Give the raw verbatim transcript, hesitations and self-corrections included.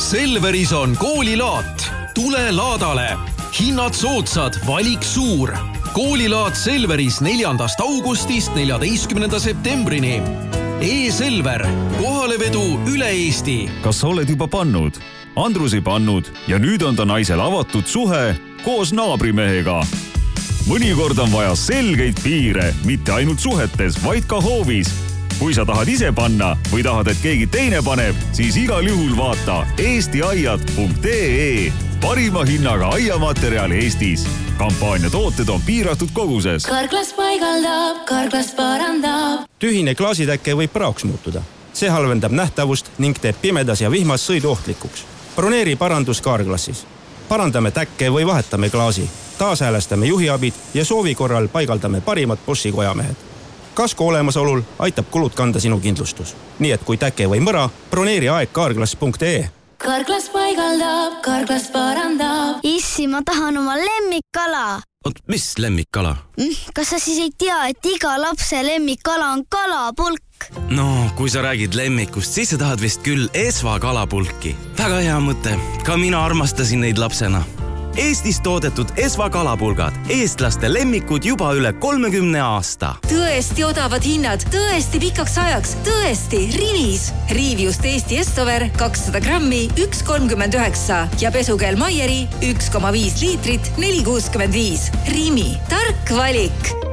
Selveris on koolilaat. Tule laadale. Hinnad soodsad, valik suur. Koolilaat Selveris neljandast augustist neljateistkümnenda septembrini. E-Selver. Kohalevedu üle Eesti. Kas oled juba pannud? Andrus ei pannud ja nüüd on ta naisel avatud suhe koos naabrimehega. Mõnikord on vaja selgeid piire, mitte ainult suhetes, vaid ka hoovis. Kui sa tahad ise panna või tahad, et keegi teine paneb, siis igal juhul vaata eestiaiad punkt ee. Parima hinnaga aiamaterjal Eestis. Kampaania tooted on piiratud koguses. Karklas paigaldab, Karklas parandab. Tühine klaasitäkke võib praoks muutuda. See halvendab nähtavust ning teeb pimedas ja vihmas sõidu ohtlikuks. Broneeri parandus Karklassis. Parandame täkke või vahetame klaasi. Taashäälestame juhiabid ja soovi korral paigaldame parimad bossi kojamehed. Kasko olemasolul aitab kulud kanda sinu kindlustus. Nii et kui täke või mõra, broneeri aeg karklas punkt ee. Karklas paigaldab, Karklas parandab. Issi, ma tahan oma lemmikkala. Oot, mis lemmikkala? Kas sa siis ei tea, et iga lapse lemmikkala on kalapulk? No, kui sa räägid lemmikust, siis sa tahad vist küll Esva kalapulki. Väga hea mõte. Ka mina armastasin neid lapsena. Eestis toodetud Esva kalapulgad. Eestlaste lemmikud juba üle kolmekümne aasta. Tõesti odavad hinnad, tõesti pikaks ajaks, tõesti Rivis. Riivjust Eesti Estover kakssada grammi üks kolmkümmend üheksa ja pesukeel Maieri üks koma viis liitrit neli kuuskümmend viis. Rimi, tark valik.